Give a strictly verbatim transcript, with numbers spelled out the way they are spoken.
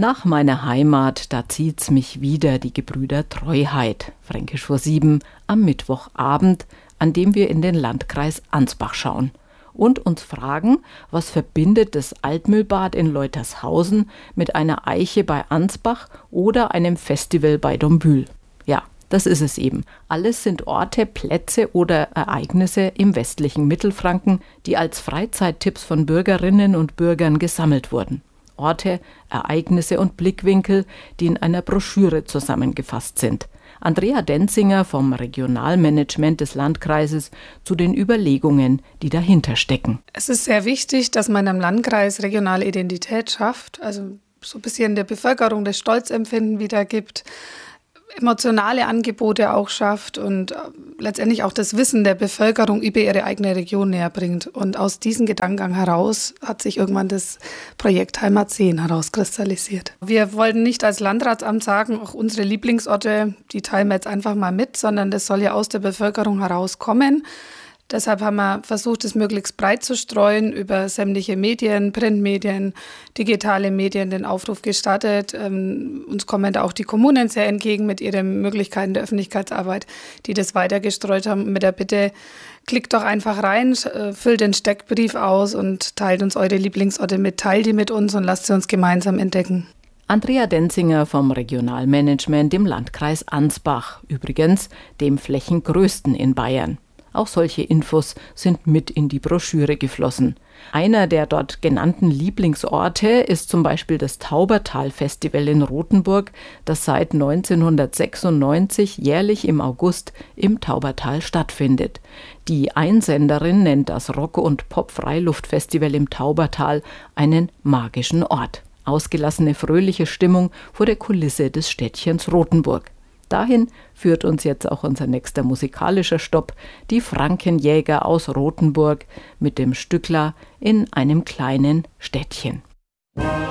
Nach meiner Heimat, da zieht's mich wieder, die Gebrüder Treuheit, Fränkisch vor sieben, am Mittwochabend, an dem wir in den Landkreis Ansbach schauen und uns fragen, was verbindet das Altmühlbad in Leutershausen mit einer Eiche bei Ansbach oder einem Festival bei Dombühl. Ja, das ist es eben. Alles sind Orte, Plätze oder Ereignisse im westlichen Mittelfranken, die als Freizeittipps von Bürgerinnen und Bürgern gesammelt wurden. Orte, Ereignisse und Blickwinkel, die in einer Broschüre zusammengefasst sind. Andrea Denzinger vom Regionalmanagement des Landkreises zu den Überlegungen, die dahinter stecken. Es ist sehr wichtig, dass man im Landkreis regionale Identität schafft, also so ein bisschen der Bevölkerung das Stolzempfinden wiedergibt, emotionale Angebote auch schafft und letztendlich auch das Wissen der Bevölkerung über ihre eigene Region näher bringt. Und aus diesem Gedankengang heraus hat sich irgendwann das Projekt Heimat zehn herauskristallisiert. Wir wollten nicht als Landratsamt sagen, auch unsere Lieblingsorte, die teilen wir jetzt einfach mal mit, sondern das soll ja aus der Bevölkerung herauskommen. Deshalb haben wir versucht, es möglichst breit zu streuen, über sämtliche Medien, Printmedien, digitale Medien den Aufruf gestartet. Ähm, uns kommen da auch die Kommunen sehr entgegen mit ihren Möglichkeiten der Öffentlichkeitsarbeit, die das weiter gestreut haben mit der Bitte, klickt doch einfach rein, füllt den Steckbrief aus und teilt uns eure Lieblingsorte mit, teilt die mit uns und lasst sie uns gemeinsam entdecken. Andrea Denzinger vom Regionalmanagement im Landkreis Ansbach, übrigens dem flächengrößten in Bayern. Auch solche Infos sind mit in die Broschüre geflossen. Einer der dort genannten Lieblingsorte ist zum Beispiel das Taubertal-Festival in Rothenburg, das seit neunzehnhundertsechsundneunzig jährlich im August im Taubertal stattfindet. Die Einsenderin nennt das Rock- und Pop-Freiluftfestival im Taubertal einen magischen Ort. Ausgelassene, fröhliche Stimmung vor der Kulisse des Städtchens Rothenburg. Dahin führt uns jetzt auch unser nächster musikalischer Stopp, die Frankenjäger aus Rothenburg mit dem Stückler in einem kleinen Städtchen.